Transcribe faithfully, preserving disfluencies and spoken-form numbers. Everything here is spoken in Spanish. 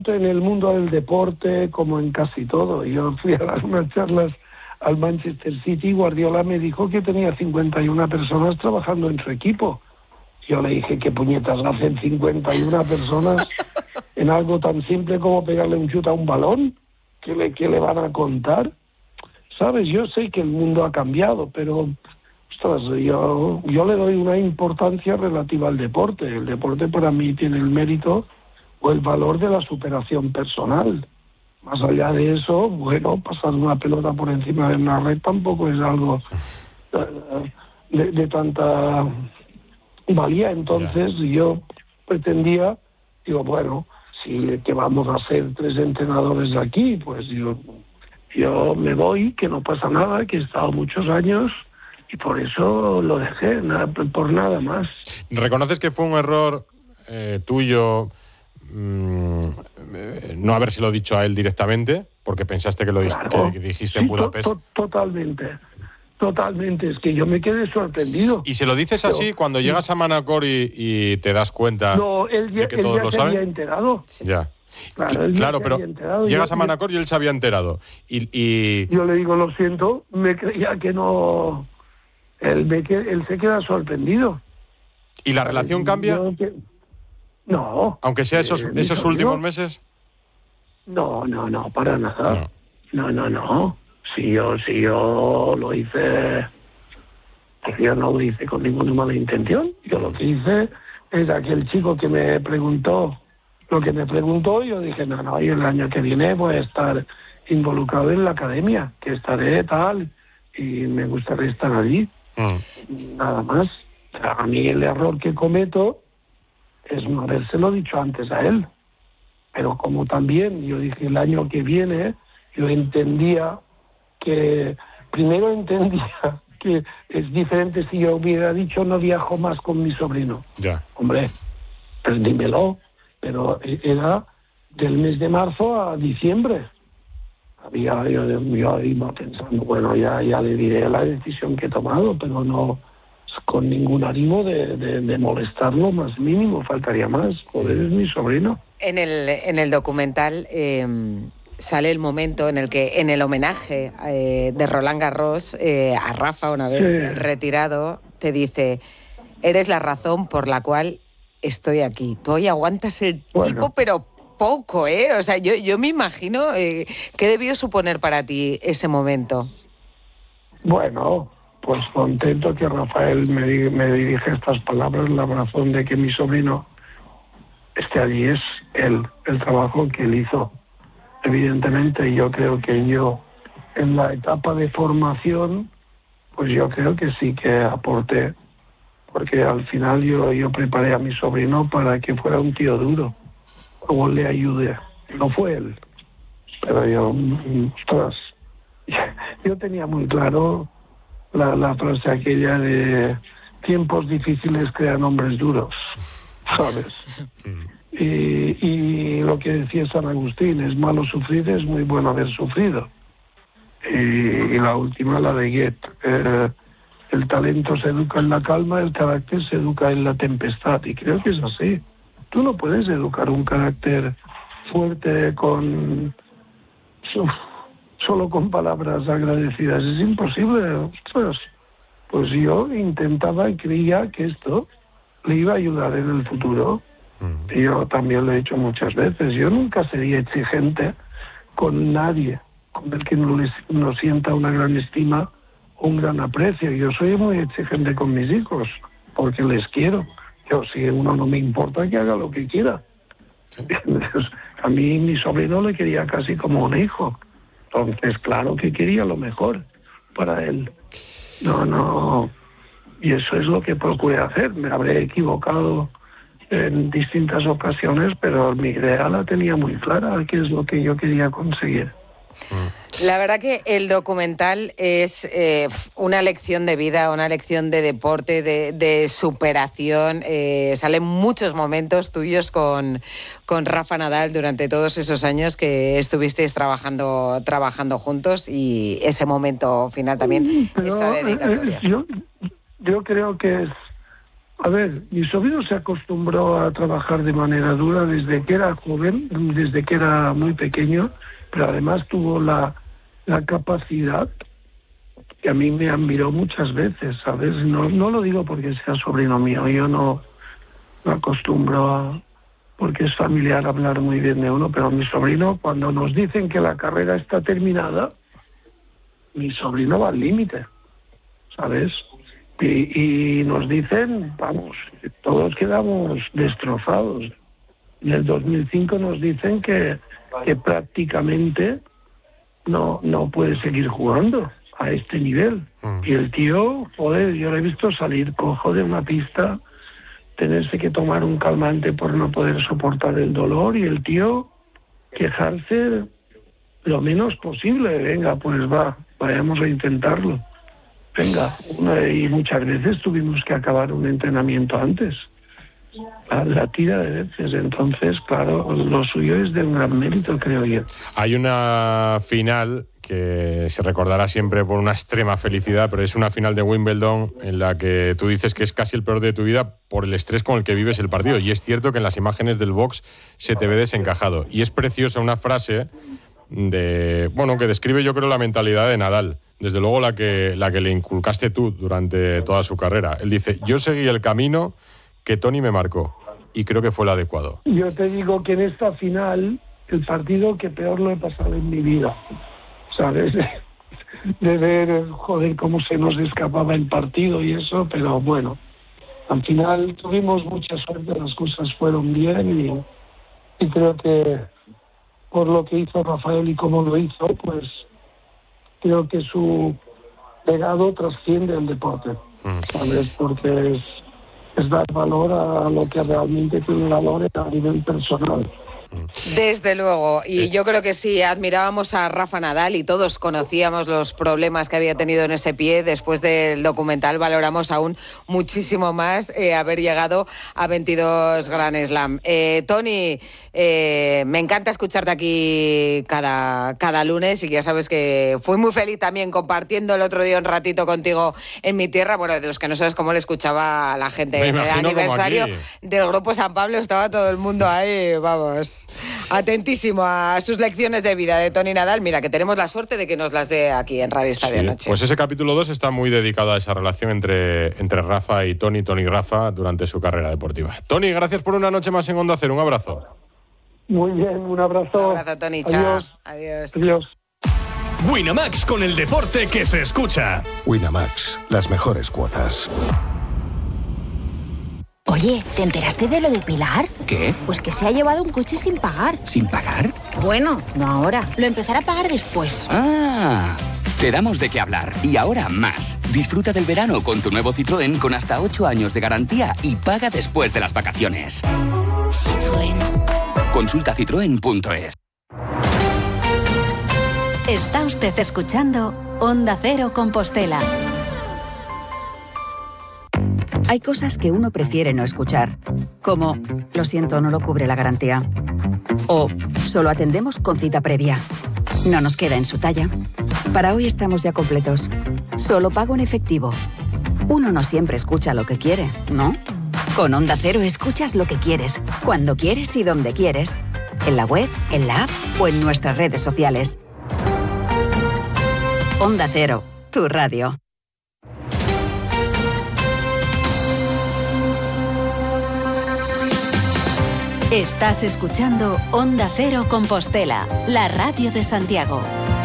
en el mundo del deporte como en casi todo. Yo fui a dar unas charlas al Manchester City y Guardiola me dijo que tenía cincuenta y una personas trabajando en su equipo. Yo le dije, ¿qué puñetas hacen cincuenta y una personas en algo tan simple como pegarle un chute a un balón? ¿Qué le, qué le van a contar? ¿Sabes? Yo sé que el mundo ha cambiado, pero ostras, yo, yo le doy una importancia relativa al deporte. El deporte para mí tiene el mérito o el valor de la superación personal. Más allá de eso, bueno, pasar una pelota por encima de una red tampoco es algo de, de tanta valía. Entonces yeah. yo pretendía, digo, bueno, si que vamos a ser tres entrenadores aquí, pues yo, yo me voy, que no pasa nada, que he estado muchos años y por eso lo dejé, nada, por nada más. ¿Reconoces que fue un error eh, tuyo mmm, no habérselo dicho a él directamente? Porque pensaste que lo claro. que dijiste sí, en Budapest. To, to, totalmente. Totalmente, es que yo me quedé sorprendido. ¿Y se lo dices así Pero, cuando llegas a Manacor y, y te das cuenta no, él ya, de que él todos ya lo se saben? había enterado. Ya. Claro, él claro ya pero se había enterado. llegas yo, a Manacor y él se había enterado. Y, y... Yo le digo, lo siento, me creía que no... Él, me, él se queda sorprendido. ¿Y la relación cambia? Yo, que... No. ¿Aunque sea esos, eh, esos últimos meses? No, no, no, para nada. No, no, no. no. Si yo, si yo lo hice... Yo no lo hice con ninguna mala intención. Yo lo que hice es aquel chico que me preguntó, lo que me preguntó, yo dije, no, no, yo el año que viene voy a estar involucrado en la academia, que estaré tal, y me gustaría estar allí. Mm. Nada más. O sea, a mí el error que cometo es no habérselo dicho antes a él. Pero como también yo dije el año que viene, yo entendía que, primero entendía que es diferente si yo hubiera dicho no viajo más con mi sobrino. Ya. Hombre, pues dímelo. Pero era del mes de marzo a diciembre. Había, yo, yo iba pensando, bueno, ya, ya le diré la decisión que he tomado, pero no con ningún ánimo de, de, de molestarlo más mínimo, faltaría más. Joder, es mi sobrino. En el, en el documental eh, sale el momento en el que, en el homenaje eh, de Roland Garros eh, a Rafa, una vez sí. retirado, te dice, eres la razón por la cual estoy aquí. Tú hoy aguantas el bueno. tipo, pero poco, ¿eh? O sea, yo, yo me imagino eh, qué debió suponer para ti ese momento. Bueno, pues contento que Rafael me, me dirige estas palabras. La razón de que mi sobrino esté allí es él, el trabajo que él hizo. Evidentemente, yo creo que yo, en la etapa de formación, pues yo creo que sí que aporté, porque al final yo, yo preparé a mi sobrino para que fuera un tío duro, o le ayude. No fue él, pero yo, ostras, yo tenía muy claro la, la frase aquella de tiempos difíciles crean hombres duros, ¿sabes? Y, y lo que decía San Agustín, es malo sufrir, es muy bueno haber sufrido. Y, y la última, la de Goethe, eh, el talento se educa en la calma, el carácter se educa en la tempestad, y creo que es así. Tú no puedes educar un carácter fuerte con solo con palabras agradecidas, es imposible. Ostras, pues yo intentaba y creía que esto le iba a ayudar en el futuro. Y yo también lo he hecho muchas veces. Yo nunca sería exigente con nadie con el que no, les, no sienta una gran estima o un gran aprecio. Yo soy muy exigente con mis hijos porque les quiero. Yo, si uno no me importa, que haga lo que quiera. ¿Sí? A mí mi sobrino le quería casi como un hijo. Entonces, claro que quería lo mejor para él. No, no. Y eso es lo que procuré hacer. Me habré equivocado en distintas ocasiones, pero mi idea la tenía muy clara, qué es lo que yo quería conseguir. La verdad que el documental es eh, una lección de vida, una lección de deporte, de, de superación. Eh, salen muchos momentos tuyos con, con Rafa Nadal durante todos esos años que estuvisteis trabajando, trabajando juntos, y ese momento final también, pero, esa dedicatoria. Eh, yo, yo creo que es A ver, mi sobrino se acostumbró a trabajar de manera dura desde que era joven, desde que era muy pequeño, pero además tuvo la, la capacidad que a mí me admiró muchas veces, ¿sabes? No, no lo digo porque sea sobrino mío, yo no me acostumbro a, porque es familiar hablar muy bien de uno, pero mi sobrino, cuando nos dicen que la carrera está terminada, mi sobrino va al límite, ¿sabes? Y, y nos dicen, vamos, todos quedamos destrozados. En el dos mil cinco nos dicen que, que prácticamente no, no puede seguir jugando a este nivel. Mm. Y el tío, joder, yo lo he visto salir cojo de una pista, tenerse que tomar un calmante por no poder soportar el dolor, y el tío quejarse lo menos posible. Venga, pues va, vayamos a intentarlo. Venga, una, y muchas veces tuvimos que acabar un entrenamiento antes, la, la tira de veces. Entonces, claro, lo suyo es de un gran mérito, creo yo. Hay una final que se recordará siempre por una extrema felicidad, pero es una final de Wimbledon en la que tú dices que es casi el peor de tu vida por el estrés con el que vives el partido, y es cierto que en las imágenes del box se te ve desencajado, y es preciosa una frase de, bueno, que describe, yo creo, la mentalidad de Nadal. Desde luego la que, la que le inculcaste tú durante toda su carrera. Él dice, yo seguí el camino que Toni me marcó y creo que fue el adecuado. Yo te digo que en esta final, el partido que peor lo he pasado en mi vida, ¿sabes? De ver, joder, cómo se nos escapaba el partido y eso, pero bueno, al final tuvimos mucha suerte, las cosas fueron bien, y, y creo que por lo que hizo Rafael y cómo lo hizo, pues creo que su legado trasciende el deporte, ¿sabes? Porque es, es dar valor a lo que realmente tiene valor a nivel personal. Desde luego, y yo creo que sí, admirábamos a Rafa Nadal y todos conocíamos los problemas que había tenido en ese pie. Después del documental valoramos aún muchísimo más eh, haber llegado a veintidós Grand Slam. Eh, Toni, eh, me encanta escucharte aquí cada, cada lunes, y ya sabes que fui muy feliz también compartiendo el otro día un ratito contigo en mi tierra. Bueno, de los que no sabes cómo le escuchaba a la gente en el aniversario del Grupo San Pablo, estaba todo el mundo ahí, vamos, atentísimo a sus lecciones de vida de Toni Nadal. Mira, que tenemos la suerte de que nos las dé aquí en Radio Estadio sí, Noche. Pues ese capítulo dos está muy dedicado a esa relación entre, entre Rafa y Toni, Toni y Rafa, durante su carrera deportiva. Toni, gracias por una noche más en Onda Cero. Un abrazo. Muy bien, un abrazo. Un abrazo, Toni. Chao. Adiós. Adiós. Adiós. Winamax, con el deporte que se escucha. Winamax, las mejores cuotas. Oye, ¿te enteraste de lo de Pilar? ¿Qué? Pues que se ha llevado un coche sin pagar. ¿Sin pagar? Bueno, no ahora. Lo empezará a pagar después. Ah, te damos de qué hablar. Y ahora más. Disfruta del verano con tu nuevo Citroën con hasta ocho años de garantía y paga después de las vacaciones. Citroën. Consulta citroen punto es. Está usted escuchando Onda Cero Compostela. Hay cosas que uno prefiere no escuchar, como lo siento, no lo cubre la garantía, o solo atendemos con cita previa. No nos queda en su talla. Para hoy estamos ya completos. Solo pago en efectivo. Uno no siempre escucha lo que quiere, ¿no? Con Onda Cero escuchas lo que quieres, cuando quieres y donde quieres. En la web, en la app o en nuestras redes sociales. Onda Cero, tu radio. Estás escuchando Onda Cero Compostela, la radio de Santiago.